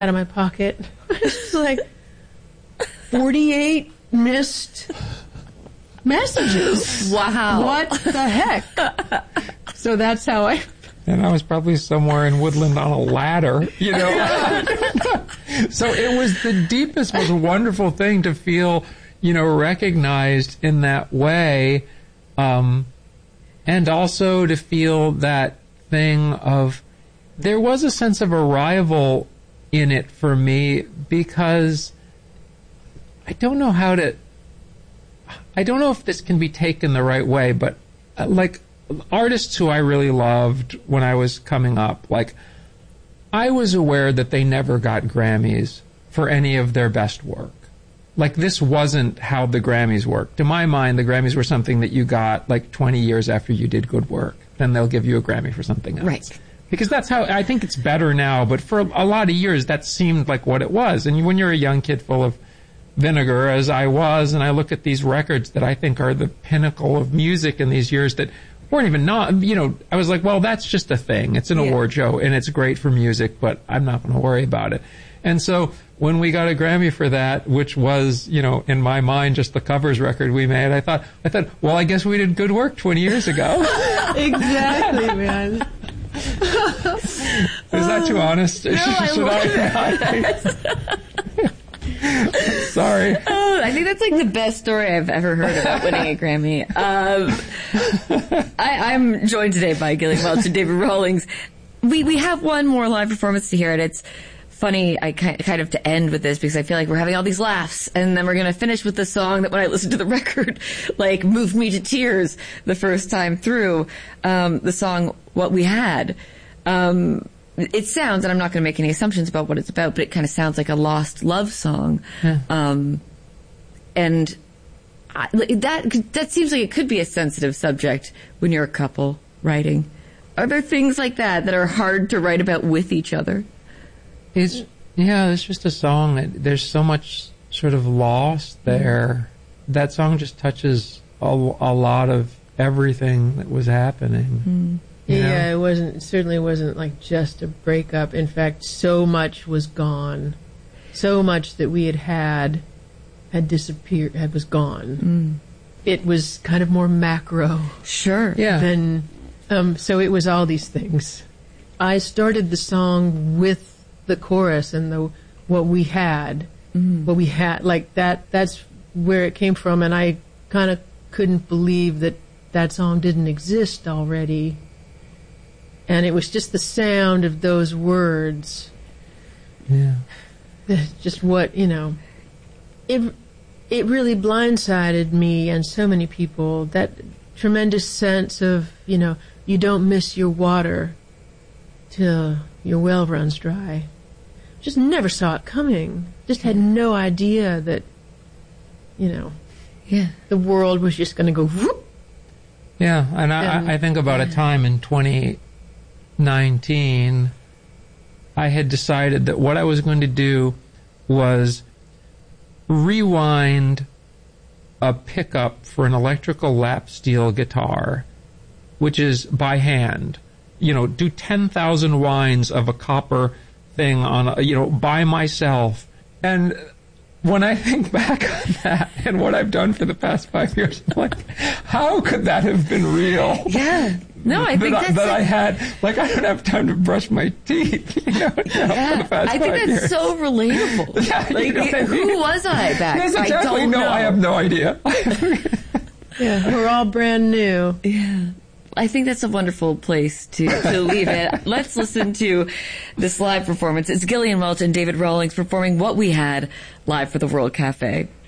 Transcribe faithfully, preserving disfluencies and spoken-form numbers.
out of my pocket. It's like forty-eight missed messages. Wow. What the heck? So that's how I... And I was probably somewhere in Woodland on a ladder, you know. So it was the deepest, most wonderful thing to feel, you know, recognized in that way. Um, and also to feel that thing of, there was a sense of arrival in it for me, because I don't know how to, I don't know if this can be taken the right way, but uh, like, artists who I really loved when I was coming up, like, I was aware that they never got Grammys for any of their best work. Like, this wasn't how the Grammys worked. To my mind, the Grammys were something that you got like twenty years after you did good work. Then they'll give you a Grammy for something else. Right. Because that's how, I think it's better now, but for a lot of years that seemed like what it was. And when you're a young kid full of vinegar, as I was, and I look at these records that I think are the pinnacle of music in these years that weren't even not, you know, I was like, well, that's just a thing. It's an yeah. award show, and it's great for music, but I'm not going to worry about it. And so when we got a Grammy for that, which was, you know, in my mind, just the covers record we made, I thought, I thought, well, I guess we did good work twenty years ago. Exactly, man. Is that too honest? No, I Should love I? Sorry. Oh, I think that's like the best story I've ever heard about winning a Grammy. Um, I, I'm joined today by Gillian Welch and David Rawlings. We we have one more live performance to hear, and it's funny, I kind of to end with this because I feel like we're having all these laughs, and then we're going to finish with the song that when I listened to the record, like, moved me to tears the first time through, um, the song What We Had. Um, it sounds, and I'm not going to make any assumptions about what it's about, but it kind of sounds like a lost love song. Yeah. Um, and I, that that seems like it could be a sensitive subject when you're a couple writing. Are there things like that that are hard to write about with each other? It's, yeah, it's just a song. That, there's so much sort of loss there. Mm. That song just touches a, a lot of everything that was happening. Mm. Yeah, know? it wasn't, it certainly wasn't like just a breakup. In fact, so much was gone. So much that we had had had disappeared, had was gone. Mm. It was kind of more macro. Sure. Yeah. Than, um, so it was all these things. I started the song with the chorus and the what we had, mm. what we had, like that. That's where it came from, and I kind of couldn't believe that that song didn't exist already. And it was just the sound of those words. Yeah. Just what, you know, it it really blindsided me and so many people. That tremendous sense of, you know, you don't miss your water till your well runs dry. Just never saw it coming. Just had no idea that, you know, yeah, the world was just going to go whoop. Yeah, and I, And- I think about a time in twenty nineteen, I had decided that what I was going to do was rewind a pickup for an electrical lap steel guitar, which is by hand. You know, do ten thousand winds of a copper thing on, a, you know, by myself. And when I think back on that and what I've done for the past five years, I'm like, how could that have been real? Yeah. No, I think that, that's... I, that a, I had, like, I don't have time to brush my teeth, you know, now yeah, for the past I think five that's years. so relatable. Yeah, you like, know what I who mean? was I back? Yes, exactly. I don't no, know. I have no idea. Yeah, we're all brand new. Yeah. I think that's a wonderful place to, to leave it. Let's listen to this live performance. It's Gillian Welch and David Rawlings performing What We Had live for the World Cafe.